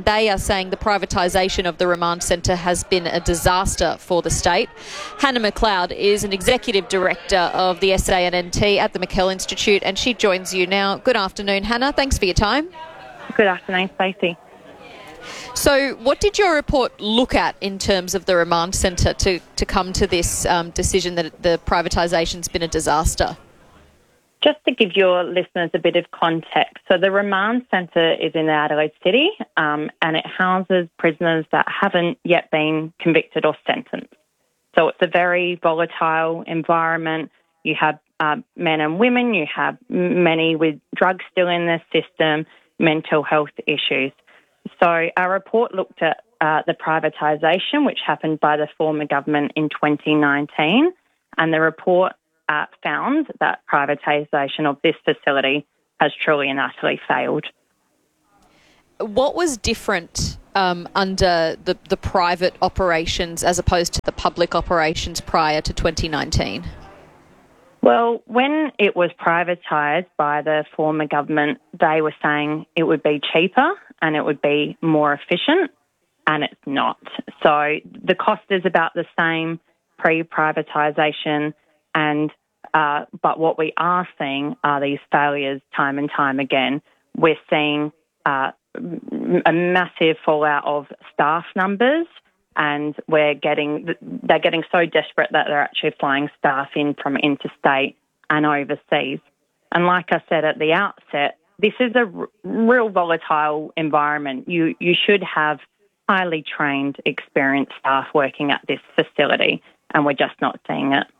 they are saying the privatisation of the remand centre has been a disaster for the state. Hannah McLeod is an executive director of the SANNT at the McKell Institute, and she joins you now. Good afternoon, Hannah. Thanks for your time. Good afternoon, Stacey. So what did your report look at in terms of the remand centre to come to this decision that the privatisation's been a disaster? Just to give your listeners a bit of context, so the remand centre is in Adelaide City and it houses prisoners that haven't yet been convicted or sentenced. So it's a very volatile environment. You have men and women, you have many with drugs still in their system, mental health issues. So our report looked at the privatisation, which happened by the former government in 2019, and the report found that privatisation of this facility has truly and utterly failed. What was different under the private operations as opposed to the public operations prior to 2019? Well, when it was privatised by the former government, they were saying it would be cheaper and it would be more efficient, and it's not. So the cost is about the same pre-privatisation, and but what we are seeing are these failures time and time again. We're seeing a massive fallout of staff numbers, and they're getting so desperate that they're actually flying staff in from interstate and overseas. And like I said at the outset, this is a real volatile environment. You should have highly trained, experienced staff working at this facility, and we're just not seeing it.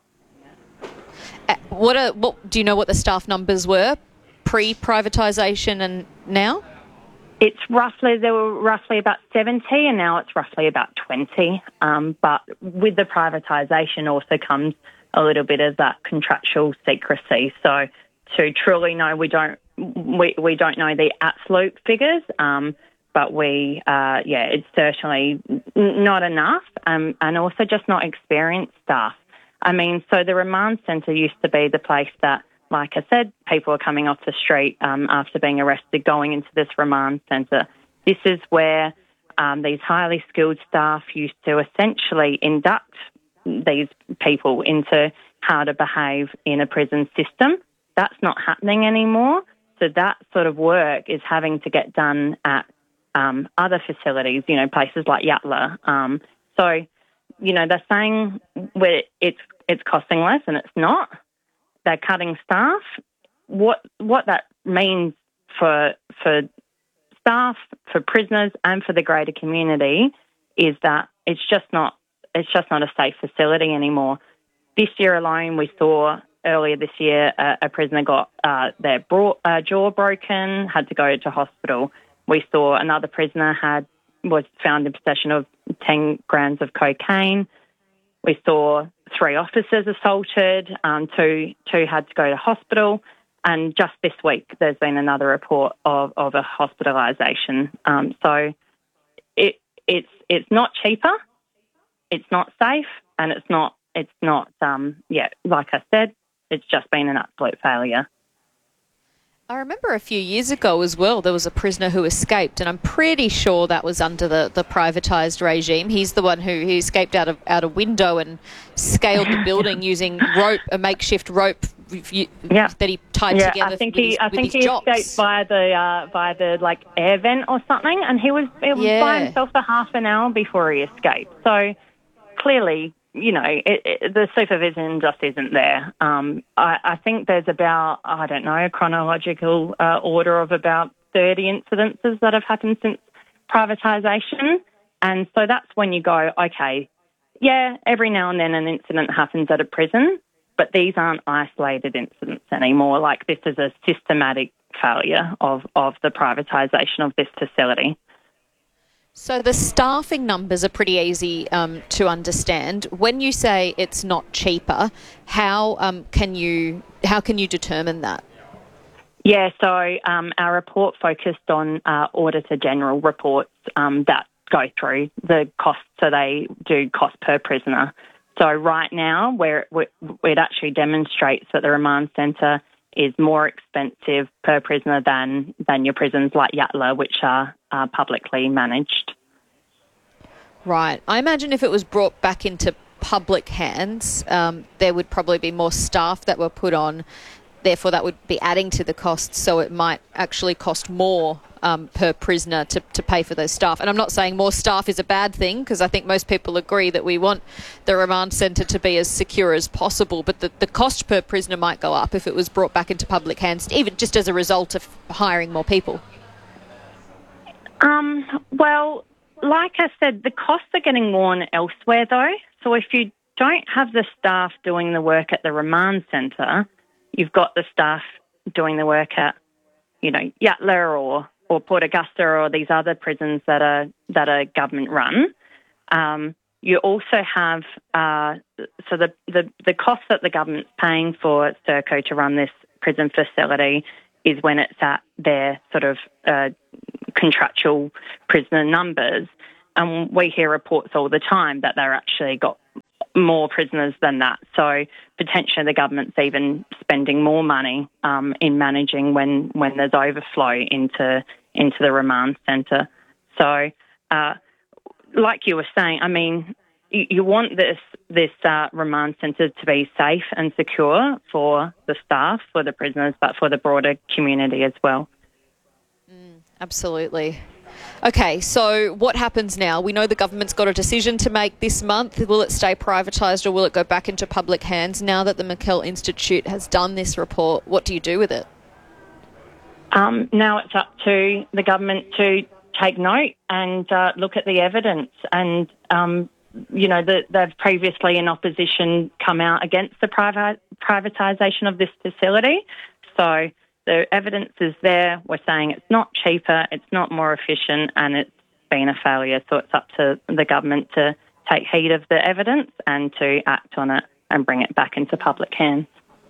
What do you know what the staff numbers were pre-privatisation and now? There were roughly about 70 and now it's roughly about 20. But with the privatisation also comes a little bit of that contractual secrecy. So to truly know, we don't know the absolute figures, but it's certainly not enough, and also just not experienced staff. I mean, so the remand centre used to be the place that, like I said, people are coming off the street after being arrested, going into this remand centre. This is where these highly skilled staff used to essentially induct these people into how to behave in a prison system. That's not happening anymore. So that sort of work is having to get done at other facilities, places like Yatala. They're saying it's costing less, and it's not. They're cutting staff. What that means for staff, for prisoners, and for the greater community is that it's just not a safe facility anymore. This year alone, we saw earlier this year a prisoner got their jaw broken, had to go to hospital. We saw another prisoner was found in possession of 10 grams of cocaine. We saw 3 officers assaulted, 2 had to go to hospital, and just this week there's been another report of a hospitalisation. So it's not cheaper, it's not safe, and it's not. Like I said, it's just been an absolute failure. I remember a few years ago as well, there was a prisoner who escaped, and I'm pretty sure that was under the privatised regime. He's the one who escaped out a window and scaled the building using a makeshift rope that he tied together. I think he escaped via the air vent or something, and he was by himself for half an hour before he escaped. So clearly, the supervision just isn't there. I think there's about, a chronological order of about 30 incidences that have happened since privatisation. And so that's when you go, okay, every now and then an incident happens at a prison, but these aren't isolated incidents anymore. Like, this is a systematic failure of the privatisation of this facility. So the staffing numbers are pretty easy to understand. When you say it's not cheaper, how can you determine that? Yeah, so our report focused on Auditor General reports that go through the costs. So they do cost per prisoner. So right now, where it actually demonstrates that the remand centre is more expensive per prisoner than your prisons like Yatala, which are publicly managed. Right. I imagine if it was brought back into public hands, there would probably be more staff that were put on. Therefore, that would be adding to the costs, so it might actually cost more per prisoner to pay for those staff. And I'm not saying more staff is a bad thing, because I think most people agree that we want the remand centre to be as secure as possible, but the cost per prisoner might go up if it was brought back into public hands, even just as a result of hiring more people. Well, like I said, the costs are getting worn elsewhere, though. So if you don't have the staff doing the work at the remand centre, you've got the staff doing the work at, Yatala or Port Augusta or these other prisons that are government run. You also have so the cost that the government's paying for Serco to run this prison facility is when it's at their sort of contractual prisoner numbers. And we hear reports all the time that they're actually got more prisoners than that. So potentially the government's even spending more money in managing when there's overflow into the remand centre. So like you were saying, I mean, you want this remand centre to be safe and secure for the staff, for the prisoners, but for the broader community as well. Absolutely. Okay, so what happens now? We know the government's got a decision to make this month. Will it stay privatised or will it go back into public hands? Now that the McKell Institute has done this report, what do you do with it? Now it's up to the government to take note and look at the evidence. And, they've previously in opposition come out against the privatisation of this facility. So the evidence is there. We're saying it's not cheaper, it's not more efficient, and it's been a failure. So it's up to the government to take heed of the evidence and to act on it and bring it back into public hands.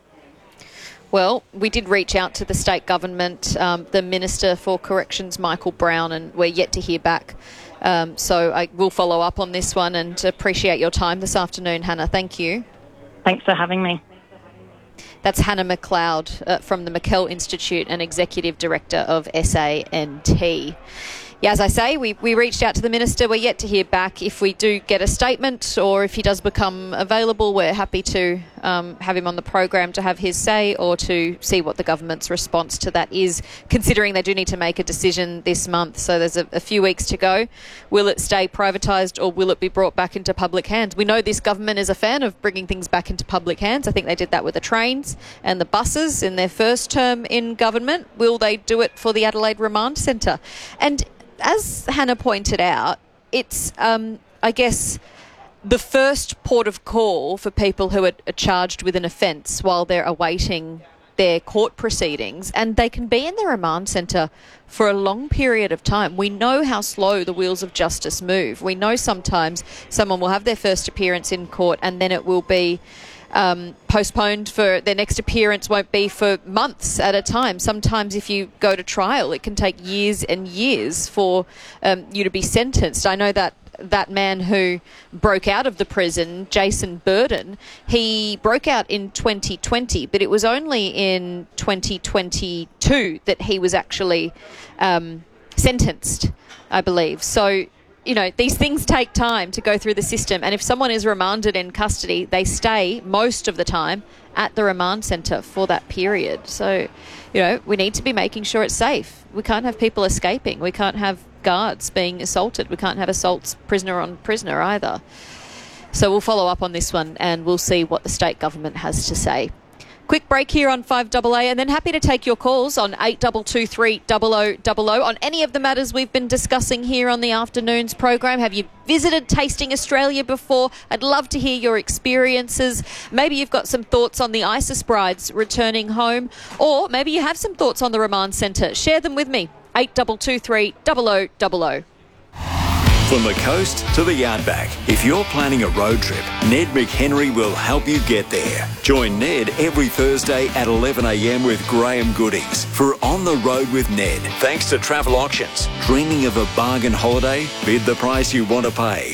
Well, we did reach out to the state government, the Minister for Corrections, Michael Brown, and we're yet to hear back. So I will follow up on this one and appreciate your time this afternoon, Hannah. Thank you. Thanks for having me. That's Hannah McLeod from the McKell Institute and Executive Director of SANT. Yeah, as I say, we reached out to the Minister. We're yet to hear back. If we do get a statement or if he does become available, we're happy to have him on the program to have his say or to see what the government's response to that is, considering they do need to make a decision this month. So there's a few weeks to go. Will it stay privatised or will it be brought back into public hands? We know this government is a fan of bringing things back into public hands. I think they did that with the trains and the buses in their first term in government. Will they do it for the Adelaide Remand Centre? And as Hannah pointed out, it's, I guess, the first port of call for people who are charged with an offence while they're awaiting their court proceedings, and they can be in the remand centre for a long period of time. We know how slow the wheels of justice move. We know sometimes someone will have their first appearance in court and then it will be postponed for their next appearance, won't be for months at a time. Sometimes if you go to trial, it can take years and years for you to be sentenced. I know that man who broke out of the prison, Jason Burden, he broke out in 2020, but it was only in 2022 that he was actually sentenced, I believe. So, these things take time to go through the system. And if someone is remanded in custody, they stay most of the time at the remand centre for that period. So, we need to be making sure it's safe. We can't have people escaping. We can't have guards being assaulted. We can't have assaults prisoner on prisoner either. So we'll follow up on this one and we'll see what the state government has to say. Quick break here on 5AA and then happy to take your calls on 8223 0000 on any of the matters we've been discussing here on the afternoon's program. Have you visited Tasting Australia before? I'd love to hear your experiences. Maybe you've got some thoughts on the ISIS brides returning home, or maybe you have some thoughts on the remand centre. Share them with me. 8223 0000. From the coast to the outback, if you're planning a road trip, Ned McHenry will help you get there. Join Ned every Thursday at 11 a.m. with Graham Goodings for On the Road with Ned. Thanks to Travel Auctions. Dreaming of a bargain holiday? Bid the price you want to pay.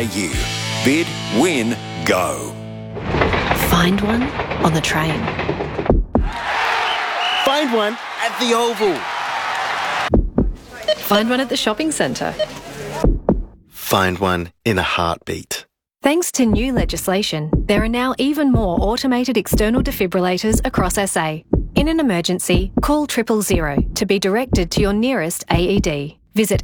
Travelauctions.com.au. Bid, win, go. Find one on the train. Find one at the Oval. Find one at the shopping centre. Find one in a heartbeat. Thanks to new legislation, there are now even more automated external defibrillators across SA. In an emergency, call 000 to be directed to your nearest AED. Visit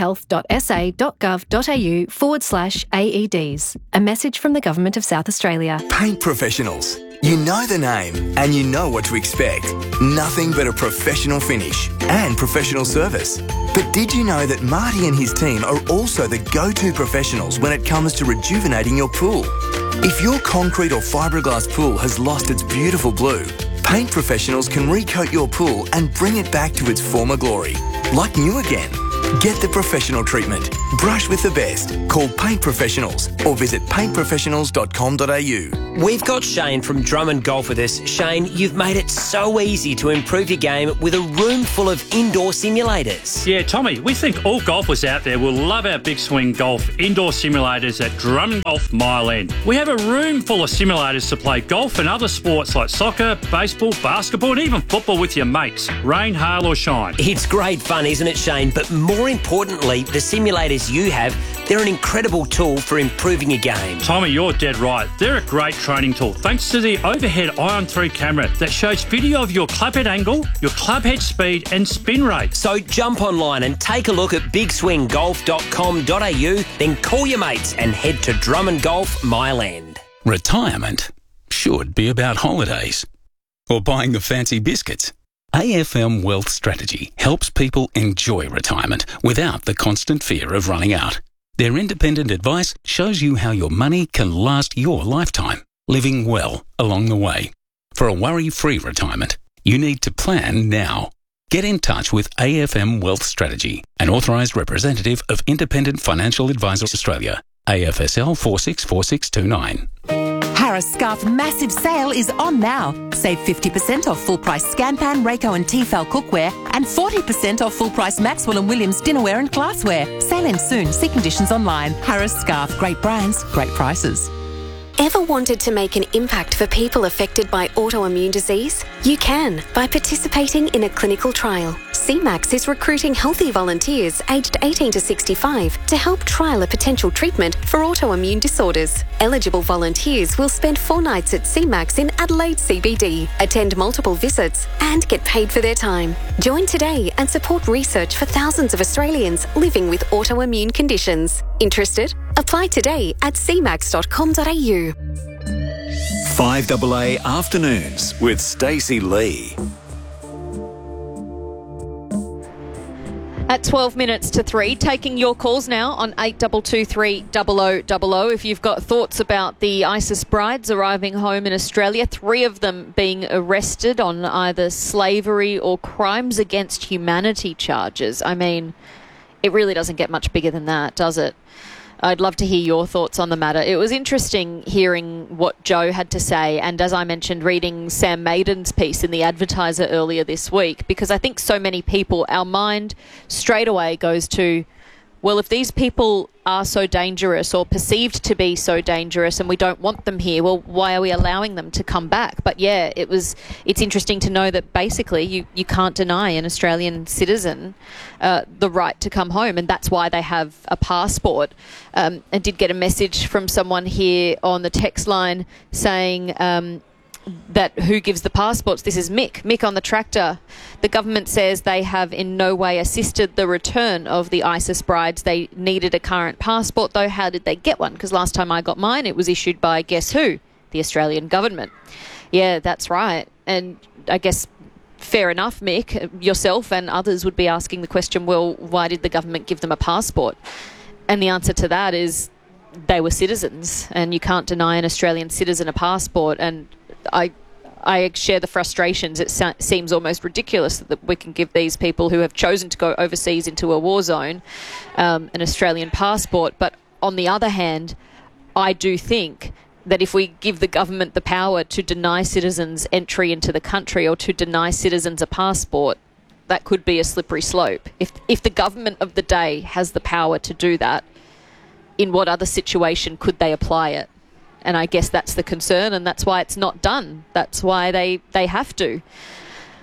sahealth.sa.gov.au/AEDs. A message from the Government of South Australia. Paint professionals. You know the name and you know what to expect. Nothing but a professional finish and professional service. But did you know that Marty and his team are also the go-to professionals when it comes to rejuvenating your pool? If your concrete or fiberglass pool has lost its beautiful blue, Paint Professionals can recoat your pool and bring it back to its former glory, like new again. Get the professional treatment. Brush with the best. Call Paint Professionals or visit paintprofessionals.com.au. We've got Shane from Drummond Golf with us. Shane, you've made it so easy to improve your game with a room full of indoor simulators. Yeah, Tommy, we think all golfers out there will love our Big Swing Golf indoor simulators at Drummond Golf Mile End. We have a room full of simulators to play golf and other sports like soccer, baseball, basketball and even football with your mates, rain, hail or shine. It's great fun, isn't it, Shane? But more importantly, the simulators you have, they're an incredible tool for improving your game. Tommy, you're dead right. They're a great training tool thanks to the overhead Ion 3 camera that shows video of your club head angle, your club head speed and spin rate. So jump online and take a look at bigswinggolf.com.au, then call your mates and head to Drummond Golf Mile End. Retirement should be about holidays or buying the fancy biscuits. AFM Wealth Strategy helps people enjoy retirement without the constant fear of running out. Their independent advice shows you how your money can last your lifetime, living well along the way. For a worry-free retirement, you need to plan now. Get in touch with AFM Wealth Strategy, an authorised representative of Independent Financial Advisors Australia, AFSL 464629. Harris Scarf massive sale is on now. Save 50% off full price Scanpan, Rayco and Tefal cookware and 40% off full price Maxwell & Williams dinnerware and glassware. Sale ends soon. See conditions online. Harris Scarf. Great brands, great prices. Ever wanted to make an impact for people affected by autoimmune disease? You can by participating in a clinical trial. CMAX is recruiting healthy volunteers aged 18 to 65 to help trial a potential treatment for autoimmune disorders. Eligible volunteers will spend 4 nights at CMAX in Adelaide CBD, attend multiple visits and get paid for their time. Join today and support research for thousands of Australians living with autoimmune conditions. Interested? Apply today at cmax.com.au. 5AA Afternoons with Stacey Lee. At 12 minutes to 3, taking your calls now on 8223 0000. If you've got thoughts about the ISIS brides arriving home in Australia, 3 of them being arrested on either slavery or crimes against humanity charges. I mean, it really doesn't get much bigger than that, does it? I'd love to hear your thoughts on the matter. It was interesting hearing what Joe had to say, and as I mentioned, reading Sam Maiden's piece in The Advertiser earlier this week, because I think so many people, our mind straight away goes to, well, if these people are so dangerous or perceived to be so dangerous and we don't want them here, well, why are we allowing them to come back? But yeah, it's interesting to know that basically you can't deny an Australian citizen the right to come home, and that's why they have a passport. I did get a message from someone here on the text line saying that who gives the passports? This is Mick on the tractor. The government says they have in no way assisted the return of the ISIS brides. They needed a current passport, though. How did they get one? Because last time I got mine, it was issued by, guess who? The Australian government. Yeah, that's right. And I guess fair enough, Mick, yourself and others would be asking the question, well, why did the government give them a passport? And the answer to that is they were citizens, and you can't deny an Australian citizen a passport. And I share the frustrations. It seems almost ridiculous that we can give these people who have chosen to go overseas into a war zone an Australian passport. But on the other hand, I do think that if we give the government the power to deny citizens entry into the country or to deny citizens a passport, that could be a slippery slope. If the government of the day has the power to do that, in what other situation could they apply it? And I guess that's the concern, and that's why it's not done. That's why they have to.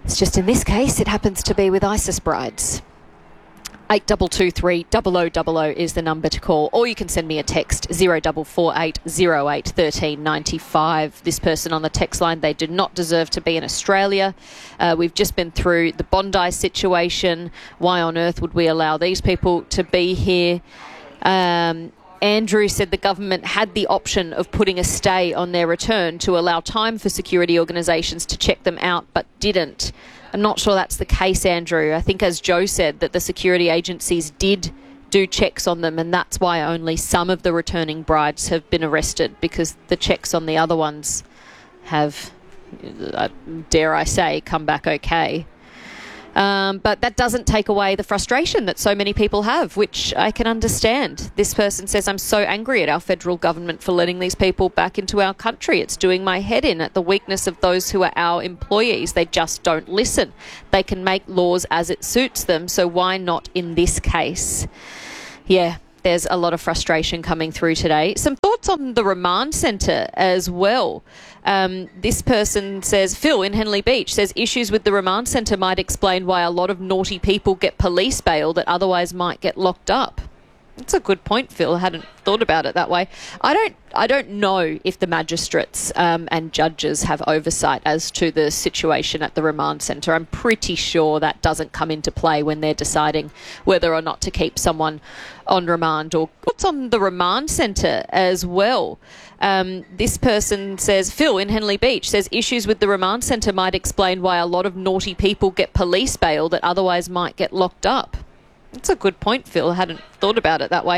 It's just in this case, it happens to be with ISIS brides. 8223 0000 is the number to call, or you can send me a text 0448 08 13 95. This person on the text line, they do not deserve to be in Australia. We've just been through the Bondi situation. Why on earth would we allow these people to be here? Andrew said the government had the option of putting a stay on their return to allow time for security organisations to check them out, but didn't. I'm not sure that's the case, Andrew. I think, as Joe said, that the security agencies did do checks on them, and that's why only some of the returning brides have been arrested, because the checks on the other ones have, dare I say, come back okay. But that doesn't take away the frustration that so many people have, which I can understand. This person says, I'm so angry at our federal government for letting these people back into our country. It's doing my head in at the weakness of those who are our employees. They just don't listen. They can make laws as it suits them, so why not in this case? Yeah, there's a lot of frustration coming through today. Some thoughts on the remand centre as well. This person says, Phil in Henley Beach says issues with the remand centre might explain why a lot of naughty people get police bail that otherwise might get locked up. That's a good point, Phil. I hadn't thought about it that way. I don't know if the magistrates and judges have oversight as to the situation at the remand centre. I'm pretty sure that doesn't come into play when they're deciding whether or not to keep someone on remand. Or what's on the remand centre as well. This person says, Phil in Henley Beach says issues with the remand centre might explain why a lot of naughty people get police bail that otherwise might get locked up. That's a good point, Phil. I hadn't thought about it that way.